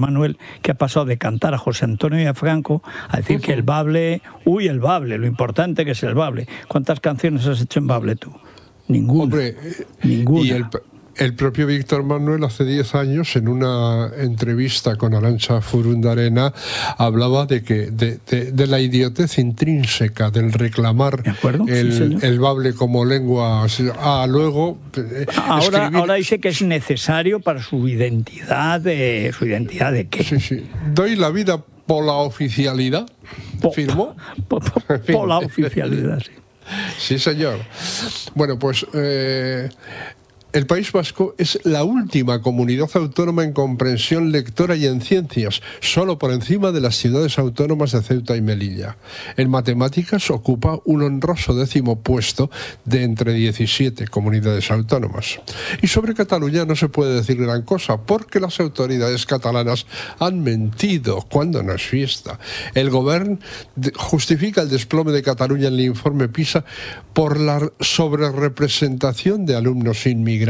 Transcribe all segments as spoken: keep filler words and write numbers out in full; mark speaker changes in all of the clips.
Speaker 1: Manuel, que ha pasado de cantar a José Antonio y a Franco a decir uh-huh. que el bable, uy, el bable, lo importante que es el bable. ¿Cuántas canciones has hecho en bable tú? Ninguna.
Speaker 2: Hombre,
Speaker 1: ninguna.
Speaker 2: Y el, el propio Víctor Manuel hace diez años, en una entrevista con Arantxa Furundarena, hablaba de que de, de, de la idiotez intrínseca del reclamar el, sí, el bable como lengua. Ah, luego
Speaker 1: ahora, escribir... ahora dice que es necesario para su identidad de su identidad de qué.
Speaker 2: Sí, sí. Doy la vida por la oficialidad.
Speaker 1: Po,
Speaker 2: ¿Firmó?
Speaker 1: Por, por, por, por la oficialidad, sí.
Speaker 2: Sí, señor. Bueno, pues eh, el País Vasco es la última comunidad autónoma en comprensión lectora y en ciencias, solo por encima de las ciudades autónomas de Ceuta y Melilla. En matemáticas ocupa un honroso décimo puesto de entre diecisiete comunidades autónomas. Y sobre Cataluña no se puede decir gran cosa, porque las autoridades catalanas han mentido cuando no es fiesta. El Govern justifica el desplome de Cataluña en el informe PISA por la sobrerepresentación de alumnos inmigrantes.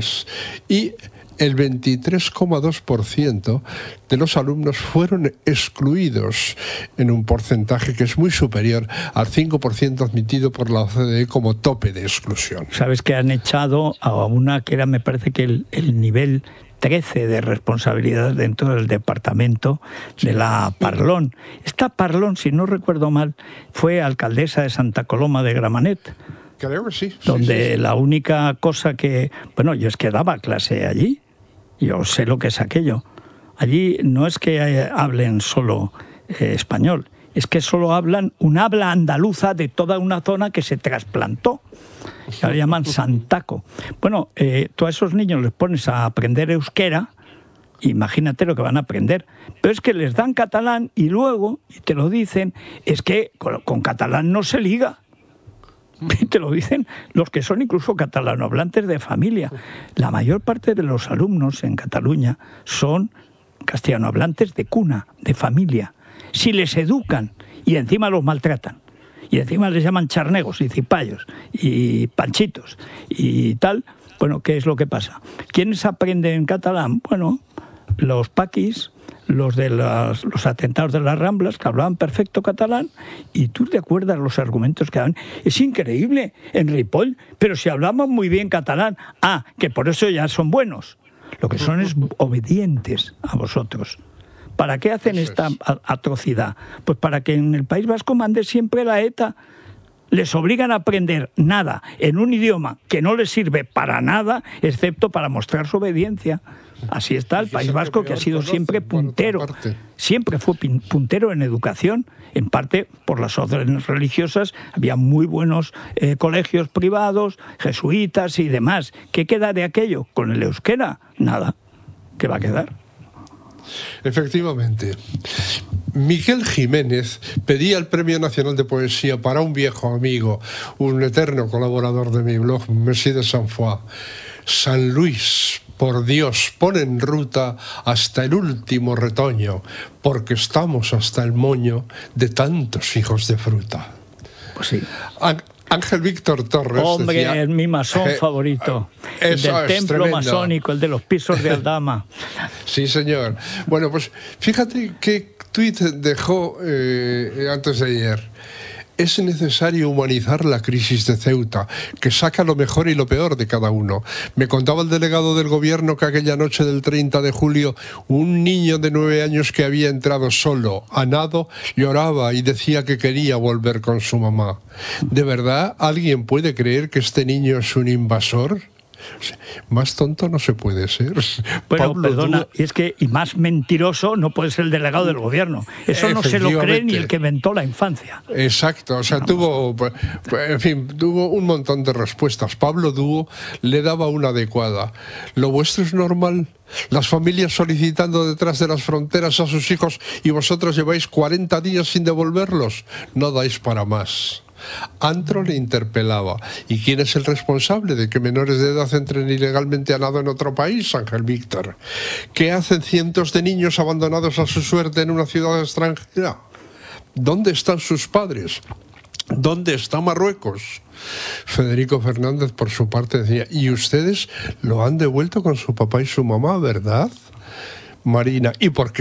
Speaker 2: Y el veintitrés coma dos por ciento de los alumnos fueron excluidos, en un porcentaje que es muy superior al cinco por ciento admitido por la O C D E como tope de exclusión.
Speaker 1: Sabes que han echado a una que era, me parece que el, el nivel trece de responsabilidad dentro del departamento de la Parlón. Esta Parlón, si no recuerdo mal, fue alcaldesa de Santa Coloma de Gramenet.
Speaker 2: Creo que sí.
Speaker 1: Donde
Speaker 2: sí, sí, sí.
Speaker 1: la única cosa que... Bueno, yo es que daba clase allí. Yo sé lo que es aquello. Allí no es que hablen solo eh, español, es que solo hablan un habla andaluza de toda una zona que se trasplantó. Que la llaman Santaco. Bueno, eh, tú a esos niños les pones a aprender euskera, imagínate lo que van a aprender. Pero es que les dan catalán y luego, y te lo dicen, es que con, con catalán no se liga. Y te lo dicen los que son incluso catalanohablantes de familia. La mayor parte de los alumnos en Cataluña son castellanohablantes de cuna, de familia. Si les educan y encima los maltratan, y encima les llaman charnegos y cipayos y panchitos y tal, bueno, ¿qué es lo que pasa? ¿Quiénes aprenden catalán? Bueno, los paquis, los de las, los atentados de las Ramblas, que hablaban perfecto catalán, y tú te acuerdas los argumentos que daban. Es increíble, en Ripoll, pero si hablaban muy bien catalán, ah, que por eso ya son buenos. Lo que son es obedientes a vosotros. ¿Para qué hacen esta atrocidad? Pues para que en el País Vasco mande siempre la ETA. Les obligan a aprender nada en un idioma que no les sirve para nada, excepto para mostrar su obediencia. Así está el País Vasco, que ha sido siempre puntero. Siempre fue puntero en educación, en parte por las órdenes religiosas. Había muy buenos eh, colegios privados, jesuitas y demás. ¿Qué queda de aquello? Con el euskera, nada. ¿Qué va a quedar?
Speaker 2: Efectivamente. Miguel Jiménez pedía el Premio Nacional de Poesía para un viejo amigo, un eterno colaborador de mi blog, Messi de Sanfoix. San Luis, por Dios, pon en ruta hasta el último retoño, porque estamos hasta el moño de tantos hijos de fruta.
Speaker 1: Pues sí.
Speaker 2: Ángel Víctor Torres.
Speaker 1: Hombre,
Speaker 2: decía,
Speaker 1: es mi masón eh, favorito. El del templo tremendo. masónico, el de los pisos de Aldama.
Speaker 2: Sí, señor. Bueno, pues fíjate qué tuit dejó eh, antes de ayer. Es necesario humanizar la crisis de Ceuta, que saca lo mejor y lo peor de cada uno. Me contaba el delegado del gobierno que aquella noche del treinta de julio, un niño de nueve años que había entrado solo, a nado, lloraba y decía que quería volver con su mamá. ¿De verdad alguien puede creer que este niño es un invasor? Más tonto no se puede ser.
Speaker 1: Bueno,
Speaker 2: Pablo
Speaker 1: perdona,
Speaker 2: Dúo...
Speaker 1: y es que y más mentiroso no puede ser el delegado del gobierno. Eso no se lo cree ni el que inventó la infancia.
Speaker 2: Exacto, o sea, no, tuvo, en fin, tuvo un montón de respuestas. Pablo Dúo le daba una adecuada. ¿Lo vuestro es normal? Las familias solicitando detrás de las fronteras a sus hijos y vosotros lleváis cuarenta días sin devolverlos. No dais para más. Antro le interpelaba. ¿Y quién es el responsable de que menores de edad entren ilegalmente a nado en otro país, Ángel Víctor? ¿Qué hacen cientos de niños abandonados a su suerte en una ciudad extranjera? ¿Dónde están sus padres? ¿Dónde está Marruecos? Federico Fernández, por su parte, decía, y ustedes lo han devuelto con su papá y su mamá, ¿verdad? Marina, ¿y por qué